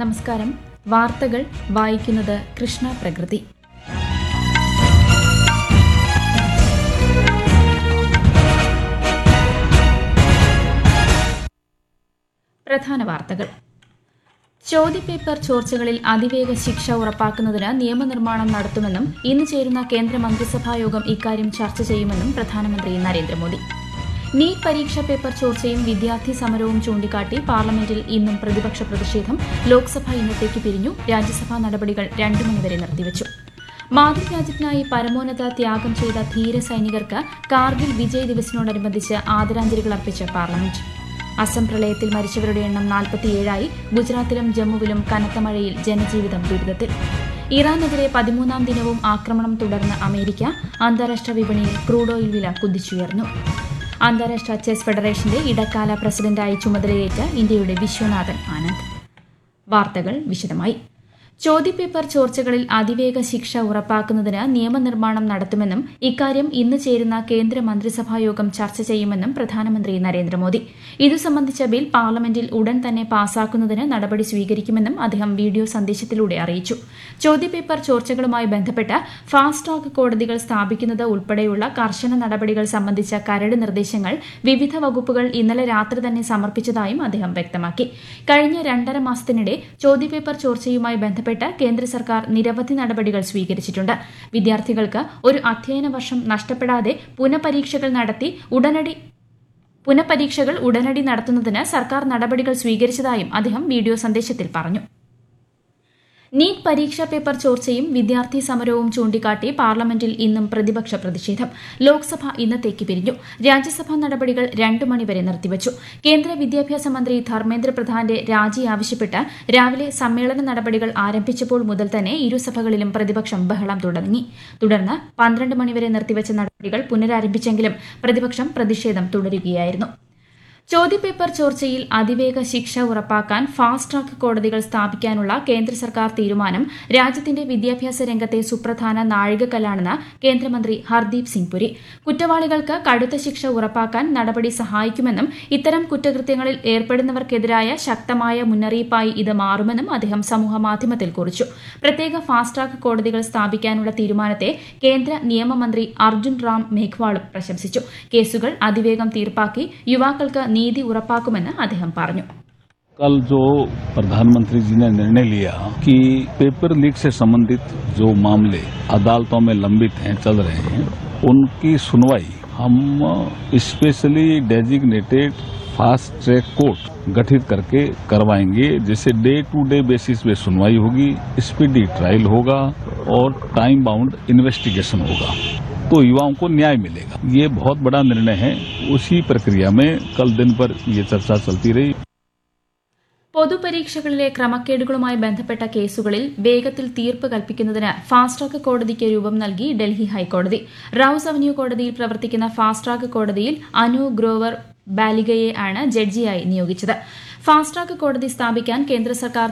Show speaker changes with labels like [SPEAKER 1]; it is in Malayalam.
[SPEAKER 1] നമസ്കാരം. വാർത്തകൾ വായിക്കുന്നത് കൃഷ്ണ പ്രകൃതി. പ്രധാന വാർത്തകൾ. ചോദ്യപേപ്പർ ചോർച്ചകളിൽ അതിവേഗ ശിക്ഷ ഉറപ്പാക്കുന്നതിന് നിയമനിർമ്മാണം നടത്തുമെന്നും ഇന്ന് ചേരുന്ന കേന്ദ്ര മന്ത്രിസഭായോഗം ഇക്കാര്യം ചർച്ച ചെയ്യുമെന്നും പ്രധാനമന്ത്രി നരേന്ദ്രമോദി. നീറ്റ് പരീക്ഷാ പേപ്പർ ചോർച്ചയും വിദ്യാർത്ഥി സമരവും ചൂണ്ടിക്കാട്ടി പാർലമെന്റിൽ ഇന്നും പ്രതിപക്ഷ പ്രതിഷേധം. ലോക്സഭ ഇന്നത്തേക്ക് പിരിഞ്ഞു. രാജ്യസഭാ നടപടികൾ 2 മണിവരെ നിർത്തിവച്ചു. മാതൃരാജ്യത്തിനായി പരമോന്നത ത്യാഗം ചെയ്ത ധീര സൈനികർക്ക് കാർഗിൽ വിജയ് ദിവസിനോടനുബന്ധിച്ച് ആദരാഞ്ജലികൾ അർപ്പിച്ച് പാർലമെന്റ്. അസം പ്രളയത്തിൽ മരിച്ചവരുടെ എണ്ണം 47ആയി. ഗുജറാത്തിലും ജമ്മുവിലും കനത്ത മഴയിൽ ജനജീവിതം ദുരിതത്തിൽ. ഇറാനെതിരെ 13ാം ദിനവും ആക്രമണം തുടർന്ന് അമേരിക്ക. അന്താരാഷ്ട്ര വിപണിയിൽ ക്രൂഡ് ഓയിൽ വില കുതിച്ചുയർന്നു. അന്താരാഷ്ട്ര ചെസ് ഫെഡറേഷന്റെ ഇടക്കാല പ്രസിഡന്റായി ചുമതലയേറ്റ ഇന്ത്യയുടെ വിശ്വനാഥൻ ആനന്ദ്. വാർത്തകൾ വിശദമായി. ചോദ്യപേപ്പർ ചോർച്ചകളിൽ അതിവേഗ ശിക്ഷ ഉറപ്പാക്കുന്നതിന് നിയമനിർമ്മാണം നടത്തുമെന്നും ഇക്കാര്യം ഇന്ന് ചേരുന്ന കേന്ദ്ര മന്ത്രിസഭായോഗം ചർച്ച ചെയ്യുമെന്നും പ്രധാനമന്ത്രി നരേന്ദ്രമോദി. ഇതു സംബന്ധിച്ച ബിൽ പാർലമെന്റിൽ ഉടൻ തന്നെ പാസാക്കുന്നതിന് നടപടി സ്വീകരിക്കുമെന്നും അദ്ദേഹം വീഡിയോ സന്ദേശത്തിലൂടെ അറിയിച്ചു. ചോദ്യപേപ്പർ ചോർച്ചകളുമായി ബന്ധപ്പെട്ട് ഫാസ്റ്റ് ട്രാക്ക് കോടതികൾ സ്ഥാപിക്കുന്നത് ഉൾപ്പെടെയുള്ള കർശന നടപടികൾ സംബന്ധിച്ച കരട് നിർദ്ദേശങ്ങൾ വിവിധ വകുപ്പുകൾ ഇന്നലെ രാത്രി തന്നെ സമർപ്പിച്ചതായും അദ്ദേഹം വ്യക്തമാക്കി. കഴിഞ്ഞ 2.5 മാസത്തിനിടെ ചോദ്യപേപ്പർ ചോർച്ചയുമായി ബന്ധപ്പെട്ട് കേന്ദ്ര സർക്കാർ നിരവധി നടപടികൾ സ്വീകരിച്ചിട്ടുണ്ട്. വിദ്യാർത്ഥികൾക്ക് ഒരു അധ്യയന വർഷം നഷ്ടപ്പെടാതെ പുനഃപരീക്ഷകൾ ഉടനടി നടത്തുന്നതിന് സർക്കാർ നടപടികൾ സ്വീകരിച്ചതായും അദ്ദേഹം വീഡിയോ സന്ദേശത്തിൽ പറഞ്ഞു. നീറ്റ് പരീക്ഷാ പേപ്പർ ചോർച്ചയും വിദ്യാർത്ഥി സമരവും ചൂണ്ടിക്കാട്ടി പാർലമെന്റിൽ ഇന്നും പ്രതിപക്ഷ പ്രതിഷേധം. ലോക്സഭ ഇന്നത്തേക്ക് പിരിഞ്ഞു. രാജ്യസഭാ നടപടികൾ 2 മണിവരെ നിർത്തിവച്ചു. കേന്ദ്ര വിദ്യാഭ്യാസ മന്ത്രി ധർമ്മേന്ദ്ര പ്രധാന്റെ രാജി ആവശ്യപ്പെട്ട് രാവിലെ സമ്മേളന നടപടികൾ ആരംഭിച്ചപ്പോൾ മുതൽ തന്നെ ഇരുസഭകളിലും പ്രതിപക്ഷം ബഹളം തുടങ്ങി. തുടർന്ന് 12 മണിവരെ നിർത്തിവച്ച നടപടികൾ പുനരാരംഭിച്ചെങ്കിലും പ്രതിപക്ഷം പ്രതിഷേധം തുടരുകയായിരുന്നു. ചോദ്യപേപ്പർ ചോർച്ചയിൽ അതിവേഗ ശിക്ഷ ഉറപ്പാക്കാൻ ഫാസ്റ്റ് ട്രാക്ക് കോടതികൾ സ്ഥാപിക്കാനുള്ള കേന്ദ്ര സർക്കാർ തീരുമാനം രാജ്യത്തിന്റെ വിദ്യാഭ്യാസ രംഗത്തെ സുപ്രധാന നാഴികക്കല്ലാണെന്ന് കേന്ദ്രമന്ത്രി ഹർദീപ് സിംഗ് പുരി. കുറ്റവാളികൾക്ക് കടുത്ത ശിക്ഷ ഉറപ്പാക്കാൻ നടപടി സഹായിക്കുമെന്നും ഇത്തരം കുറ്റകൃത്യങ്ങളിൽ ഏർപ്പെടുന്നവർക്കെതിരായ ശക്തമായ മുന്നറിയിപ്പായി ഇത് മാറുമെന്നും അദ്ദേഹം സമൂഹമാധ്യമത്തിൽ കുറിച്ചു. പ്രത്യേക ഫാസ്റ്റ് ട്രാക്ക് കോടതികൾ സ്ഥാപിക്കാനുള്ള തീരുമാനത്തെ കേന്ദ്ര നിയമമന്ത്രി അർജുൻ റാം മേഘ്വാളും പ്രശംസിച്ചു. കേസുകൾ അതിവേഗം തീർപ്പാക്കി യുവാക്കൾക്ക് നീതി ഉറപ്പാക്കുമെന്ന് അദ്ദേഹം പറഞ്ഞു.
[SPEAKER 2] कल जो प्रधानमंत्री जी ने निर्णय लिया कि पेपर लीक से संबंधित जो मामले अदालतों में लंबित हैं, चल रहे हैं, उनकी सुनवाई हम specially designated fast track court गठित करके करवाएंगे, जिससे डे टू डे बेसिस पे सुनवाई होगी, स्पीडी ट्रायल होगा और टाइम बाउंड इन्वेस्टिगेशन होगा, तो युवाओं को न्याय मिलेगा. ये बहुत बड़ा निर्णय है. उसी प्रक्रिया में कल दिन भर ये चर्चा चलती रही.
[SPEAKER 1] പൊതുപരീക്ഷകളിലെ ക്രമക്കേടുകളുമായി ബന്ധപ്പെട്ട കേസുകളിൽ വേഗത്തിൽ തീർപ്പ് കൽപ്പിക്കുന്നതിന് ഫാസ്റ്റ് ട്രാക്ക് കോടതിക്ക് രൂപം നൽകി ഡൽഹി ഹൈക്കോടതി. റൌസ് അവന്യൂ കോടതിയിൽ പ്രവർത്തിക്കുന്ന ഫാസ്റ്റ് ട്രാക്ക് കോടതിയിൽ അനു ഗ്രോവർ ബാലിഗയെ ആണ് ജഡ്ജിയായി നിയോഗിച്ചത്. ഫാസ്റ്റ് ട്രാക്ക് കോടതി സ്ഥാപിക്കാൻ കേന്ദ്ര സർക്കാർ